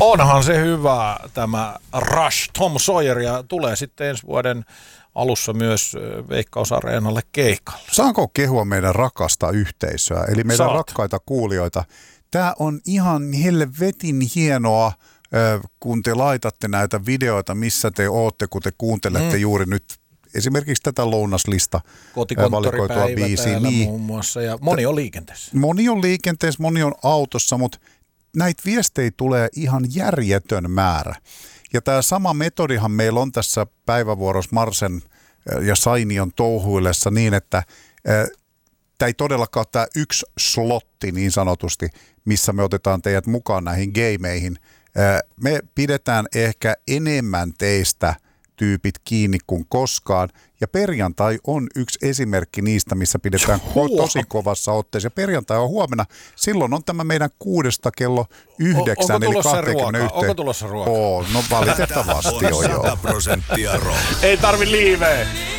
Onhan se hyvä tämä Rush, Tom Sawyer, ja tulee sitten ensi vuoden alussa myös Veikkaus-areenalle keikalle. Saanko kehua meidän rakasta yhteisöä, eli meidän rakkaita kuulijoita? Tämä on ihan helvetin hienoa, kun te laitatte näitä videoita, missä te ootte, kun te kuuntelette juuri nyt esimerkiksi tätä lounaslista valikoitua biisiä. Niin. Muun muassa, ja moni on liikenteessä. Moni on liikenteessä, moni on autossa, mutta näitä viestejä tulee ihan järjetön määrä. Ja tämä sama metodihan meillä on tässä päivävuorossa Marsen ja Sainion touhuillessa niin, että tämä ei todellakaan tämä yksi slotti niin sanotusti, missä me otetaan teidät mukaan näihin gameihin. Me pidetään ehkä enemmän teistä tyypit kiinni kuin koskaan. Ja perjantai on yksi esimerkki niistä, missä pidetään tosi kovassa otteessa. Ja perjantai on huomenna. Silloin on tämä meidän 6 kello 9, eli 21. Onko tulossa ruokaa? No valitettavasti on joo. 100% rock. Ei tarvi liiveä.